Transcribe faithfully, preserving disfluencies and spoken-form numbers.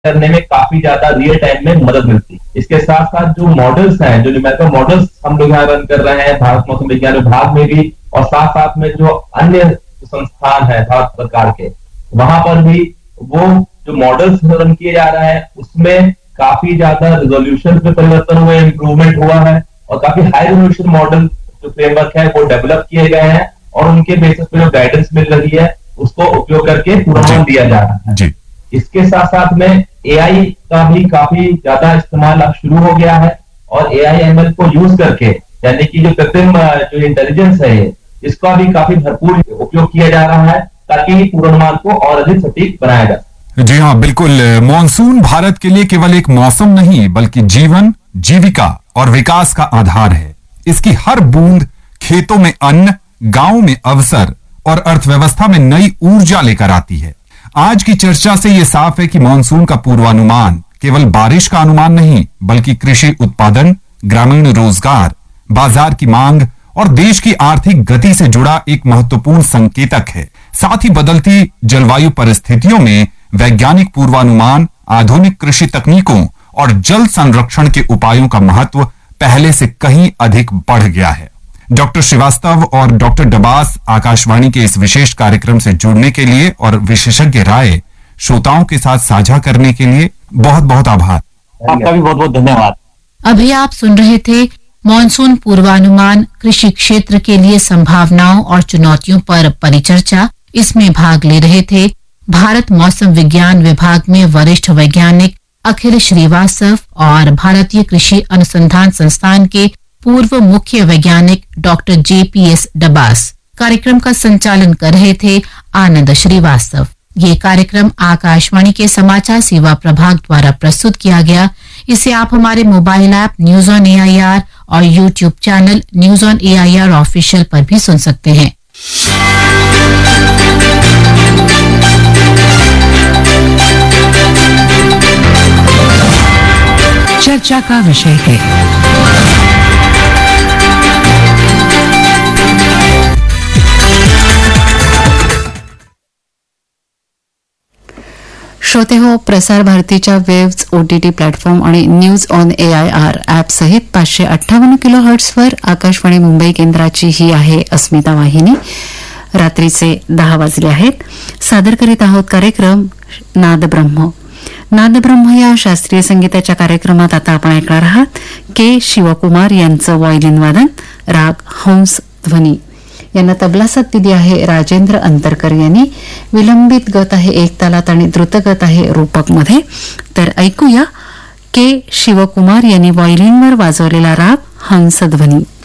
करने में काफी ज्यादा रियल टाइम में मदद मिलती है। इसके साथ साथ जो मॉडल्स हैं, जो न्यूमेरिकल मॉडल्स हम लोग यहाँ रन कर रहे हैं भारत मौसम विज्ञान विभाग में भी, और साथ साथ में जो अन्य संस्थान है भारत सरकार के, वहां पर भी वो जो मॉडल्स रन किए जा रहे हैं उसमें काफी ज्यादा रिजोल्यूशन में परिवर्तन हुए, इंप्रूवमेंट हुआ है, और काफी हाई रिजोल्यूशन मॉडल जो फ्रेमवर्क है वो डेवलप किए गए हैं, और उनके बेसिस पे जो गाइडेंस मिल रही है उसको उपयोग करके पूर्वानुमान दिया जा रहा है। जी। इसके साथ साथ में एआई का भी काफी ज्यादा इस्तेमाल अब शुरू हो गया है, और एआई एमएल को यूज करके, यानी कि जो कृत्रिम जो इंटेलिजेंस है इसका भी काफी भरपूर उपयोग किया जा रहा है ताकि पूर्वानुमान को और अधिक सटीक बनाया जा सके। जी हाँ, बिल्कुल। मॉनसून भारत के लिए केवल एक मौसम नहीं बल्कि जीवन, जीविका और विकास का आधार है। इसकी हर बूंद खेतों में अन्न, गांव में अवसर और अर्थव्यवस्था में नई ऊर्जा लेकर आती है। आज की चर्चा से यह साफ है कि मॉनसून का पूर्वानुमान केवल बारिश का अनुमान नहीं बल्कि कृषि उत्पादन, ग्रामीण रोजगार, बाजार की मांग और देश की आर्थिक गति से जुड़ा एक महत्वपूर्ण संकेतक है। साथ ही बदलती जलवायु परिस्थितियों में वैज्ञानिक पूर्वानुमान, आधुनिक कृषि तकनीकों और जल संरक्षण के उपायों का महत्व पहले से कहीं अधिक बढ़ गया है। डॉक्टर श्रीवास्तव और डॉक्टर डबास आकाशवाणी के इस विशेष कार्यक्रम से जुड़ने के लिए और विशेषज्ञ राय श्रोताओं के साथ साझा करने के लिए बहुत बहुत आभार। आपका भी बहुत बहुत धन्यवाद। अभी आप सुन रहे थे मॉनसून पूर्वानुमान, कृषि क्षेत्र के लिए संभावनाओं और चुनौतियों पर परिचर्चा। इसमें भाग ले रहे थे भारत मौसम विज्ञान विभाग में वरिष्ठ वैज्ञानिक अखिल श्रीवास्तव और भारतीय कृषि अनुसंधान संस्थान के पूर्व मुख्य वैज्ञानिक डॉक्टर जेपीएस डबास। कार्यक्रम का संचालन कर रहे थे आनंद श्रीवास्तव। ये कार्यक्रम आकाशवाणी के समाचार सेवा प्रभाग द्वारा प्रस्तुत किया गया। इसे आप हमारे mobile app news on AIR और YouTube channel news on AIR official पर भी सुन सकते हैं। चर्चा का विषय है श्रोते हो, प्रसार भारतीच्या वेव्स ओटीटी प्लॅटफॉर्म आणि न्यूज ऑन एआयआर ऍप सहित पाचशे अठ्ठावन्न किलो हर्ट्सवर आकाशवाणी मुंबई केंद्राची ही आहे अस्मिता वाहिनी। रात्रीचे दहा वाजले आहेत। सादर करीत आहोत कार्यक्रम नादब्रह्म। नादब्रह्म या शास्त्रीय संगीताच्या कार्यक्रमात आता आपण ऐकणार आहात के शिवकुमार यांचं व्हायोलिन वादन, राग हंस ध्वनी। यांना तबला साथ दिली आहे राजेंद्र अंतरकर यांनी। विलंबित गत आहे एक तालात आणि द्रुतगत आहे रूपक मध्ये। तर ऐकूया के शिवकुमार यांनी व्हायोलिनवर वाजवलेला राग हंस ध्वनी।